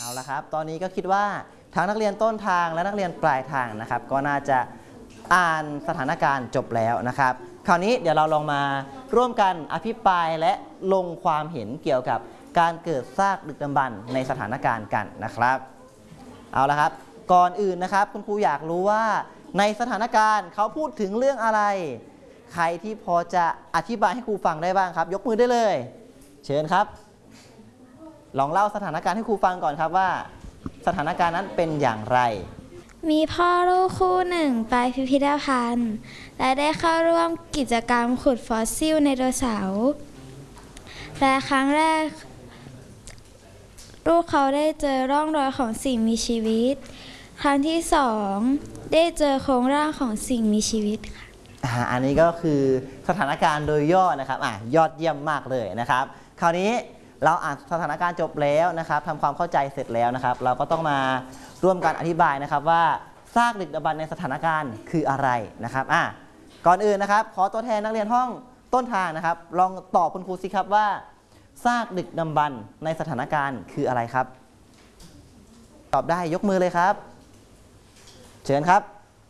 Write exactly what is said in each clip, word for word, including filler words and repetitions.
เอาละครับตอนนี้ก็คิดว่าทั้งนักเรียนต้นทางและนักเรียนปลายทางนะครับก็น่าจะอ่านสถานการณ์จบแล้วนะครับคราวนี้เดี๋ยวเราลองมาร่วมกันอภิปรายและลงความเห็นเกี่ยวกับการเกิดซากดึกดำบรรพ์ในสถานการณ์กันนะครับเอาละครับก่อนอื่นนะครับคุณครูอยากรู้ว่าในสถานการณ์เขาพูดถึงเรื่องอะไรใครที่พอจะอธิบายให้ครูฟังได้บ้างครับยกมือได้เลยเชิญครับลองเล่าสถานการณ์ให้ครูฟังก่อนครับว่าสถานการณ์นั้นเป็นอย่างไรมีพ่อลูกคู่หนึ่งไปพิพิธภัณฑ์และได้เข้าร่วมกิจกรรมขุดฟอสซิลไดโนเสาร์และครั้งแรกลูกเขาได้เจอร่องรอยของสิ่งมีชีวิตครั้งที่สองได้เจอโครงร่างของสิ่งมีชีวิตค่ะอันนี้ก็คือสถานการณ์โดยย่อนะครับอ่ะยอดเยี่ยมมากเลยนะครับคราวนี้เราอ่านสถานการณ์จบแล้วนะครับทำความเข้าใจเสร็จแล้วนะครับเราก็ต้องมาร่วมกันอธิบายนะครับว่าซากดึกดำบรรพ์ในสถานการณ์คืออะไรนะครับอ่ะก่อนอื่นนะครับขอตัวแทนนักเรียนห้องต้นทางนะครับลองตอบคุณครูสิครับว่าซากดึกดำบรรพ์ในสถานการณ์คืออะไรครับตอบได้ยกมือเลยครับเชิญครับ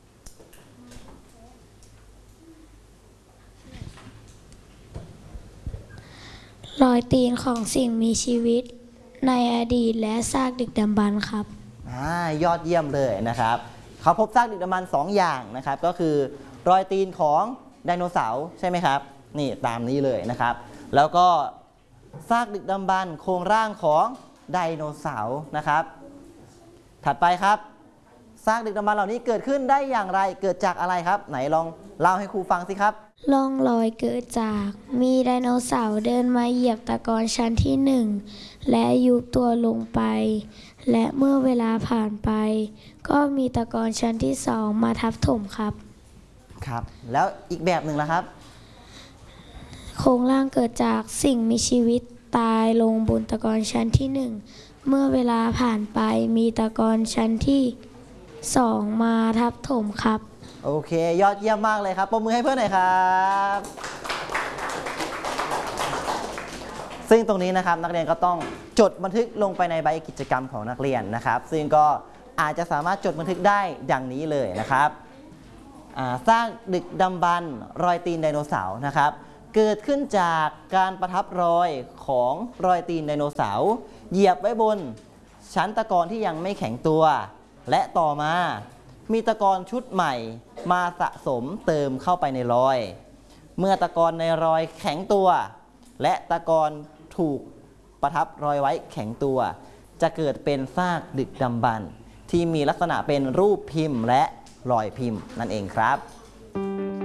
รอยตีนของสิ่งมีชีวิตในอดีตและซากดึกดำบรรพ์ครับอ่ายอดเยี่ยมเลยนะครับเขาพบซากดึกดำบรรพ์สองอย่างนะครับก็คือรอยตีนของไดโนเสาร์ใช่ไหมครับนี่ตามนี้เลยนะครับแล้วก็ซากดึกดำบรรพ์โครงร่างของไดโนเสาร์นะครับถัดไปครับซากดึกดำบรรพ์เหล่านี้เกิดขึ้นได้อย่างไรเกิดจากอะไรครับไหนลองเล่าให้ครูฟังสิครับร่องรอยเกิดจากมีไดโนเสาร์เดินมาเหยียบตะกอนชั้นที่หนึ่งและยุบตัวลงไปและเมื่อเวลาผ่านไปก็มีตะกอนชั้นที่สองมาทับถมครับครับแล้วอีกแบบหนึ่งล่ะครับโครงร่างเกิดจากสิ่งมีชีวิตตายลงบนตะกอนชั้นที่หนึ่งเมื่อเวลาผ่านไปมีตะกอนชั้นที่สองมาทับถมครับโอเคยอดเยี่ยมมากเลยครับปรบมือให้เพื่อนหน่อยครับซึ่งตรงนี้นะครับนักเรียนก็ต้องจดบันทึกลงไปในใบกิจกรรมของนักเรียนนะครับซึ่งก็อาจจะสามารถจดบันทึกได้ดังนี้เลยนะครับสร้างดึกดำบรรพ์รอยตีนไดโนเสาร์นะครับเกิดขึ้นจากการประทับรอยของรอยตีนไดโนเสาร์เหยียบไว้บนชั้นตะกอนที่ยังไม่แข็งตัวและต่อมามีตะกอนชุดใหม่มาสะสมเติมเข้าไปในรอยเมื่อตะกอนในรอยแข็งตัวและตะกอนถูกประทับรอยไว้แข็งตัวจะเกิดเป็นซากดึกดำบรรพ์ที่มีลักษณะเป็นรูปพิมพ์และรอยพิมพ์นั่นเองครับ